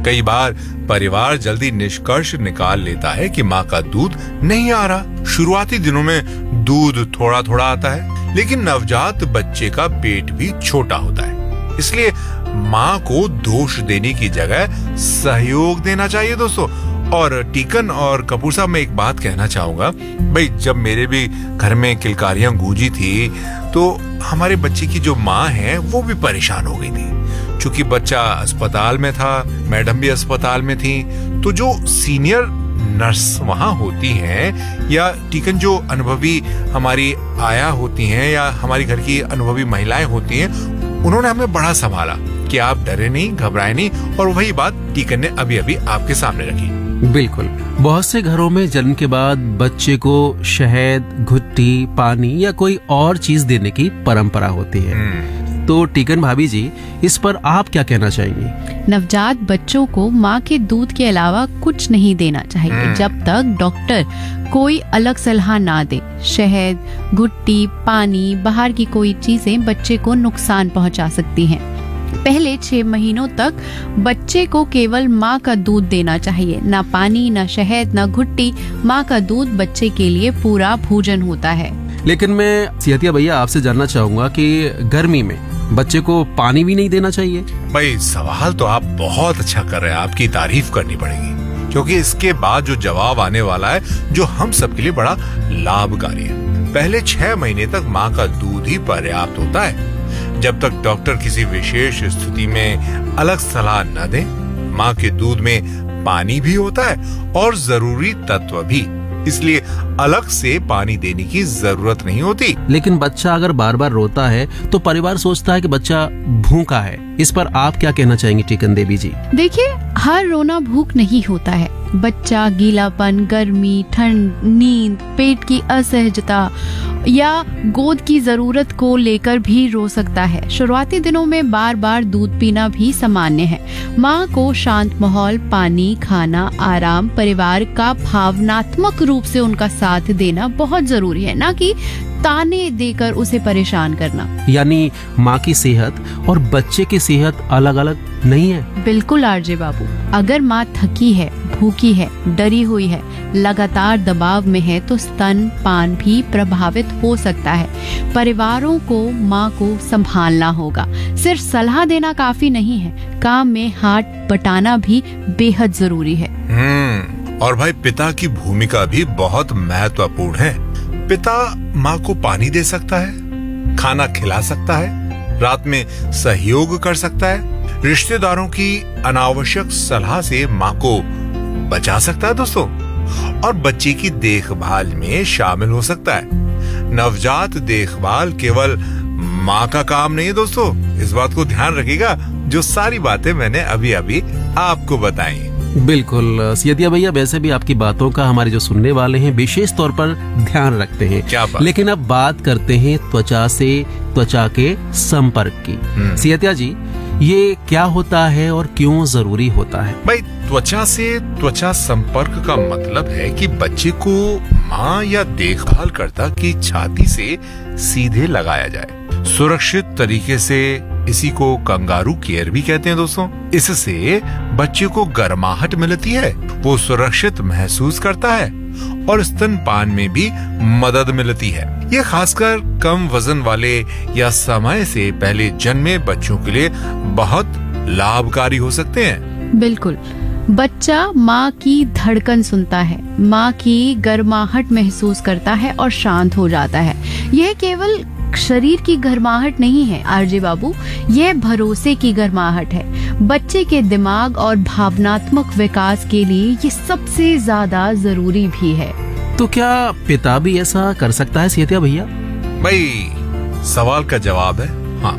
कई बार परिवार जल्दी निष्कर्ष निकाल लेता है कि माँ का दूध नहीं आ रहा। शुरुआती दिनों में दूध थोड़ा थोड़ा आता है, लेकिन नवजात बच्चे का पेट भी छोटा होता है। इसलिए माँ को दोष देने की जगह सहयोग देना चाहिए दोस्तों। और टीकन और कपूर साहब, मैं एक बात कहना चाहूंगा भाई, जब मेरे भी घर में किलकारियां गूंजी थी तो हमारे बच्चे की जो माँ है वो भी परेशान हो गई थी। चूंकि बच्चा अस्पताल में था, मैडम भी अस्पताल में थी, तो जो सीनियर नर्स वहाँ होती हैं या टीकन जो अनुभवी हमारी आया होती हैं या हमारी घर की अनुभवी महिलाएं होती हैं, उन्होंने हमें बड़ा संभाला कि आप डरे नहीं, घबराए नहीं। और वही बात टीकन ने अभी अभी आपके सामने रखी। बिल्कुल, बहुत से घरों में जन्म के बाद बच्चे को शहद, घुट्टी, पानी या कोई और चीज देने की परंपरा होती है। तो टीकन भाभी जी, इस पर आप क्या कहना चाहेंगी? नवजात बच्चों को माँ के दूध के अलावा कुछ नहीं देना चाहिए जब तक डॉक्टर कोई अलग सलाह ना दे। शहद, घुट्टी, पानी, बाहर की कोई चीजें बच्चे को नुकसान पहुंचा सकती हैं। पहले 6 महीनों तक बच्चे को केवल माँ का दूध देना चाहिए, ना पानी, ना शहद, ना घुट्टी। माँ का दूध बच्चे के लिए पूरा भोजन होता है। लेकिन मैं सिहतिया भैया आपसे जानना चाहूंगा कि गर्मी में बच्चे को पानी भी नहीं देना चाहिए? भाई सवाल तो आप बहुत अच्छा कर रहे हैं, आपकी तारीफ करनी पड़ेगी, क्योंकि इसके बाद जो जवाब आने वाला है जो हम सबके लिए बड़ा लाभकारी है। पहले 6 महीने तक माँ का दूध ही पर्याप्त होता है, जब तक डॉक्टर किसी विशेष स्थिति में अलग सलाह न दे। माँ के दूध में पानी भी होता है और जरूरी तत्व भी, इसलिए अलग से पानी देने की जरूरत नहीं होती। लेकिन बच्चा अगर बार बार रोता है तो परिवार सोचता है कि बच्चा भूखा है। इस पर आप क्या कहना चाहेंगी टीकन देवी जी? देखिए, हर रोना भूख नहीं होता है। बच्चा गीलापन, गर्मी, ठंड, नींद, पेट की असहजता या गोद की जरूरत को लेकर भी रो सकता है। शुरुआती दिनों में बार बार दूध पीना भी सामान्य है। माँ को शांत माहौल, पानी, खाना, आराम, परिवार का भावनात्मक रूप से उनका साथ देना बहुत जरूरी है, ना कि ताने देकर उसे परेशान करना। यानी माँ की सेहत और बच्चे की सेहत अलग अलग नहीं है? बिल्कुल आरजे बाबू, अगर माँ थकी है, भूखी है, डरी हुई है, लगातार दबाव में है तो स्तनपान भी प्रभावित हो सकता है। परिवारों को माँ को संभालना होगा। सिर्फ सलाह देना काफी नहीं है, काम में हाथ बटाना भी बेहद जरूरी है। और भाई पिता की भूमिका भी बहुत महत्वपूर्ण है। पिता माँ को पानी दे सकता है, खाना खिला सकता है, रात में सहयोग कर सकता है, रिश्तेदारों की अनावश्यक सलाह से माँ को बचा सकता है दोस्तों, और बच्चे की देखभाल में शामिल हो सकता है। नवजात देखभाल केवल माँ का काम नहीं है दोस्तों, इस बात को ध्यान रखिएगा, जो सारी बातें मैंने अभी अभी आपको बताई। बिल्कुल सियतिया भैया, वैसे भी आपकी बातों का हमारे जो सुनने वाले हैं विशेष तौर पर ध्यान रखते हैं। क्या बात? लेकिन अब बात करते हैं त्वचा से त्वचा के संपर्क की। सियतिया जी, ये क्या होता है और क्यों जरूरी होता है? भाई, त्वचा से त्वचा संपर्क का मतलब है कि बच्चे को माँ या देखभाल कर्ता की छाती से सीधे लगाया जाए, सुरक्षित तरीके से। इसी को कंगारू केयर भी कहते हैं दोस्तों। इससे बच्चे को गर्माहट मिलती है, वो सुरक्षित महसूस करता है और स्तनपान में भी मदद मिलती है। ये खासकर कम वजन वाले या समय से पहले जन्मे बच्चों के लिए बहुत लाभकारी हो सकते हैं। बिल्कुल, बच्चा माँ की धड़कन सुनता है, माँ की गर्माहट महसूस करता है और शांत हो जाता है। यह केवल शरीर की गर्माहट नहीं है आरजे बाबू, यह भरोसे की गर्माहट है। बच्चे के दिमाग और भावनात्मक विकास के लिए ये सबसे ज्यादा जरूरी भी है। तो क्या पिता भी ऐसा कर सकता है सियतिया भैया? भाई, सवाल का जवाब है हाँ।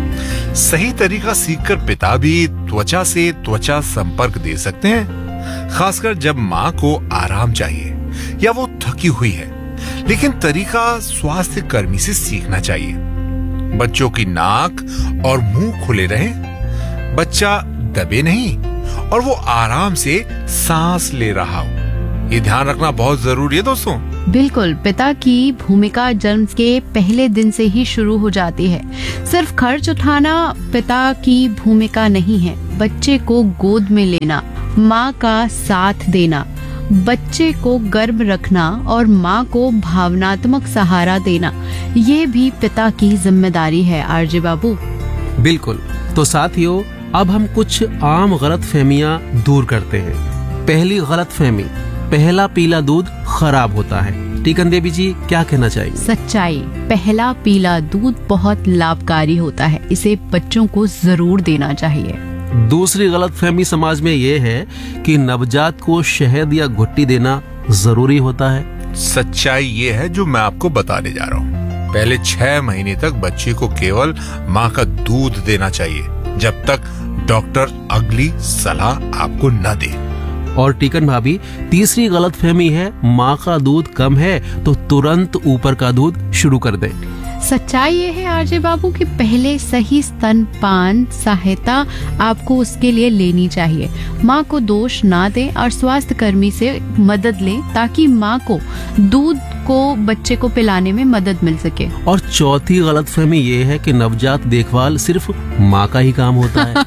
सही तरीका सीखकर पिता भी त्वचा से त्वचा संपर्क दे सकते हैं, खासकर जब माँ को आराम चाहिए या वो थकी हुई है। लेकिन तरीका स्वास्थ्य कर्मी से सीखना चाहिए। बच्चों की नाक और मुंह खुले रहें, बच्चा दबे नहीं और वो आराम से सांस ले रहा हो। ये ध्यान रखना बहुत जरूरी है दोस्तों। बिल्कुल, पिता की भूमिका जन्म के पहले दिन से ही शुरू हो जाती है। सिर्फ खर्च उठाना पिता की भूमिका नहीं है। बच्चे को गोद में लेना, माँ का साथ देना, बच्चे को गर्भ रखना और माँ को भावनात्मक सहारा देना, ये भी पिता की जिम्मेदारी है। आरजे बाबू, बिल्कुल। तो साथियों, अब हम कुछ आम गलतफहमियां दूर करते हैं। पहली गलतफहमी, पहला पीला दूध खराब होता है। टीकन देवी जी क्या कहना चाहिए? सच्चाई, पहला पीला दूध बहुत लाभकारी होता है। इसे बच्चों को जरूर देना चाहिए। दूसरी गलतफहमी समाज में ये है कि नवजात को शहद या घुट्टी देना जरूरी होता है। सच्चाई ये है जो मैं आपको बताने जा रहा हूँ। पहले 6 महीने तक बच्चे को केवल माँ का दूध देना चाहिए, जब तक डॉक्टर अगली सलाह आपको न दे। और टीकन भाभी, तीसरी गलतफहमी है माँ का दूध कम है तो तुरंत ऊपर का दूध शुरू कर दे। सच्चाई ये है आरजे बाबू कि पहले सही स्तनपान सहायता आपको उसके लिए लेनी चाहिए। माँ को दोष ना दें और स्वास्थ्य कर्मी से मदद लें ताकि माँ को दूध को बच्चे को पिलाने में मदद मिल सके। और चौथी गलतफहमी ये है कि नवजात देखभाल सिर्फ माँ का ही काम होता है।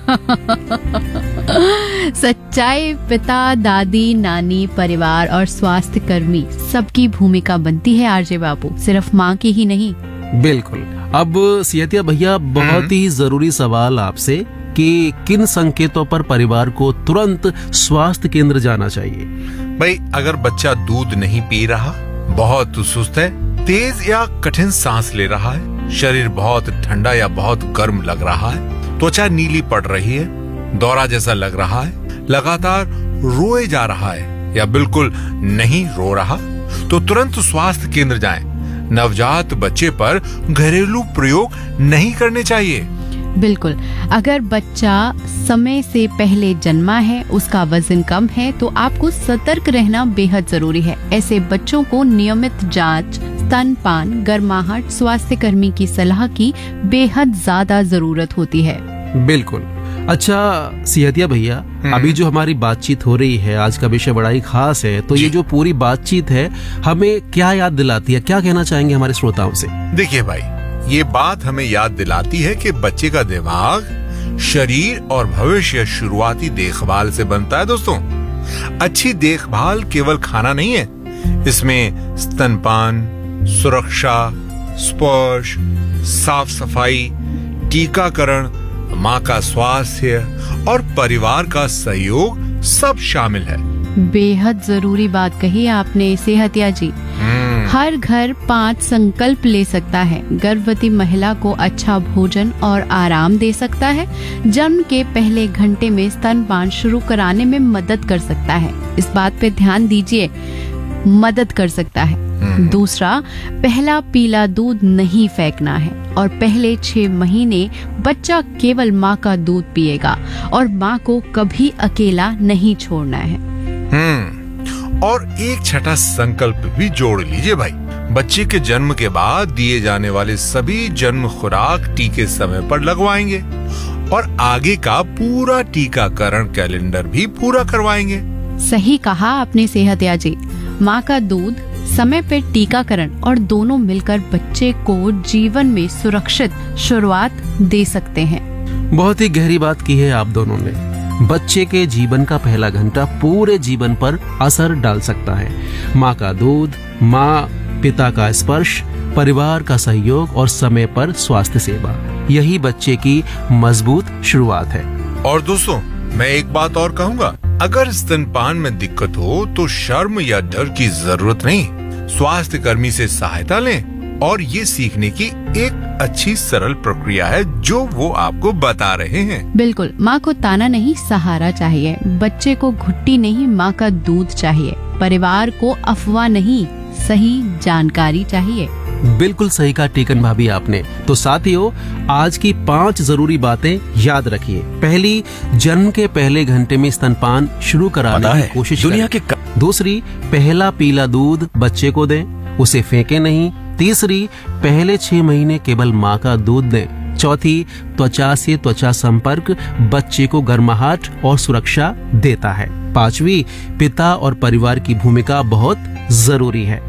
सच्चाई, पिता, दादी, नानी, परिवार और स्वास्थ्य कर्मी सबकी भूमिका बनती है आरजे बाबू, सिर्फ माँ की ही नहीं। बिल्कुल। अब सियतिया भैया, बहुत ही जरूरी सवाल आपसे कि किन संकेतों पर परिवार को तुरंत स्वास्थ्य केंद्र जाना चाहिए? भाई, अगर बच्चा दूध नहीं पी रहा, बहुत सुस्त है, तेज या कठिन सांस ले रहा है, शरीर बहुत ठंडा या बहुत गर्म लग रहा है, त्वचा नीली पड़ रही है, दौरा जैसा लग रहा है, लगातार रोए जा रहा है या बिल्कुल नहीं रो रहा, तो तुरंत स्वास्थ्य केंद्र जाएं। नवजात बच्चे पर घरेलू प्रयोग नहीं करने चाहिए। बिल्कुल। अगर बच्चा समय से पहले जन्मा है, उसका वजन कम है, तो आपको सतर्क रहना बेहद जरूरी है। ऐसे बच्चों को नियमित जांच, स्तनपान, गर्माहट, स्वास्थ्य कर्मी की सलाह की बेहद ज्यादा जरूरत होती है। बिल्कुल। अच्छा सिहतिया भैया, अभी जो हमारी बातचीत हो रही है, आज का विषय बड़ा ही खास है, तो ये जो पूरी बातचीत है हमें क्या याद दिलाती है? क्या कहना चाहेंगे हमारे श्रोताओं से? देखिए भाई, ये बात हमें याद दिलाती है कि बच्चे का दिमाग, शरीर और भविष्य शुरुआती देखभाल से बनता है। दोस्तों, अच्छी देखभाल केवल खाना नहीं है, इसमें स्तनपान, सुरक्षा, स्पर्श, साफ सफाई, टीकाकरण, माँ का स्वास्थ्य और परिवार का सहयोग सब शामिल है। बेहद जरूरी बात कही आपने सेहतिया जी। हर घर 5 संकल्प ले सकता है। गर्भवती महिला को अच्छा भोजन और आराम दे सकता है। जन्म के पहले घंटे में स्तनपान शुरू कराने में मदद कर सकता है। इस बात पे ध्यान दीजिए, मदद कर सकता है। दूसरा, पहला पीला दूध नहीं फेंकना है और पहले 6 महीने बच्चा केवल माँ का दूध पिएगा और माँ को कभी अकेला नहीं छोड़ना है। और एक छठा संकल्प भी जोड़ लीजिए भाई, बच्चे के जन्म के बाद दिए जाने वाले सभी जन्म खुराक टीके समय पर लगवाएंगे और आगे का पूरा टीकाकरण कैलेंडर भी पूरा करवाएंगे। सही कहा आपने सेहतिया जी। माँ का दूध, समय पे टीकाकरण और दोनों मिलकर बच्चे को जीवन में सुरक्षित शुरुआत दे सकते हैं। बहुत ही गहरी बात की है आप दोनों ने। बच्चे के जीवन का पहला घंटा पूरे जीवन पर असर डाल सकता है। माँ का दूध, माँ पिता का स्पर्श, परिवार का सहयोग और समय पर स्वास्थ्य सेवा, यही बच्चे की मजबूत शुरुआत है। और दोस्तों, मैं एक बात और कहूँगा, अगर स्तनपान में दिक्कत हो तो शर्म या डर की जरूरत नहीं, स्वास्थ्य कर्मी से सहायता लें और ये सीखने की एक अच्छी सरल प्रक्रिया है जो वो आपको बता रहे हैं। बिल्कुल, माँ को ताना नहीं, सहारा चाहिए। बच्चे को घुट्टी नहीं, माँ का दूध चाहिए। परिवार को अफवाह नहीं, सही जानकारी चाहिए। बिल्कुल सही कहा टीकन भाभी आपने। तो साथियों, आज की 5 जरूरी बातें याद रखिए। पहली, जन्म के पहले घंटे में स्तनपान शुरू कराने की कोशिश करें। दूसरी, पहला पीला दूध बच्चे को दें, उसे फेंके नहीं। तीसरी, पहले 6 महीने केवल माँ का दूध दें। चौथी, त्वचा से त्वचा संपर्क बच्चे को गर्माहट और सुरक्षा देता है। 5वीं, पिता और परिवार की भूमिका बहुत जरूरी है।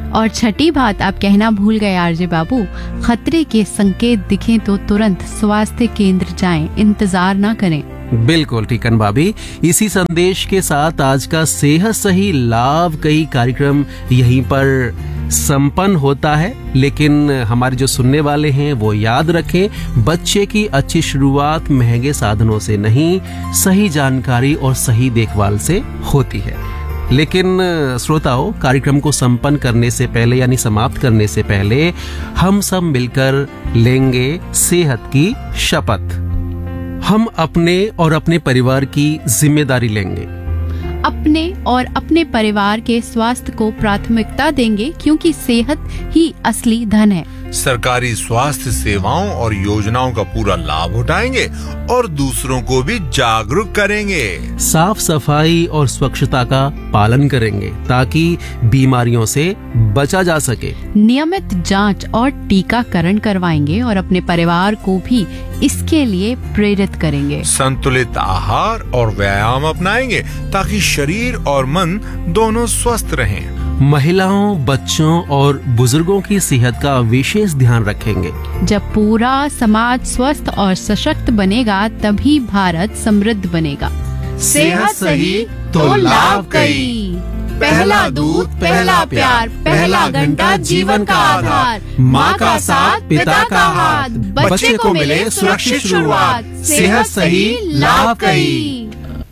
और छठी बात आप कहना भूल गए आरजे बाबू, खतरे के संकेत दिखें तो तुरंत स्वास्थ्य केंद्र जाएं, इंतजार ना करें। बिल्कुल टीकन भाभी, इसी संदेश के साथ आज का सेहत सही लाभ कई कार्यक्रम यहीं पर संपन्न होता है। लेकिन हमारे जो सुनने वाले हैं वो याद रखें, बच्चे की अच्छी शुरुआत महंगे साधनों से नहीं, सही जानकारी और सही देखभाल से होती है। लेकिन श्रोताओं, कार्यक्रम को संपन्न करने से पहले यानी समाप्त करने से पहले हम सब मिलकर लेंगे सेहत की शपथ। हम अपने और अपने परिवार की जिम्मेदारी लेंगे, अपने और अपने परिवार के स्वास्थ्य को प्राथमिकता देंगे, क्योंकि सेहत ही असली धन है। सरकारी स्वास्थ्य सेवाओं और योजनाओं का पूरा लाभ उठाएंगे और दूसरों को भी जागरूक करेंगे। साफ सफाई और स्वच्छता का पालन करेंगे ताकि बीमारियों से बचा जा सके। नियमित जांच और टीकाकरण करवाएंगे और अपने परिवार को भी इसके लिए प्रेरित करेंगे। संतुलित आहार और व्यायाम अपनाएंगे ताकि शरीर और मन दोनों स्वस्थ रहें। महिलाओं, बच्चों और बुजुर्गों की सेहत का विशेष ध्यान रखेंगे। जब पूरा समाज स्वस्थ और सशक्त बनेगा, तभी भारत समृद्ध बनेगा। सेहत सही तो लाभ कई। पहला दूध, पहला प्यार, पहला घंटा जीवन का आधार। माँ का साथ, पिता का हाथ, बच्चे को मिले सुरक्षित शुरुआत। सेहत सही, लाभ कई।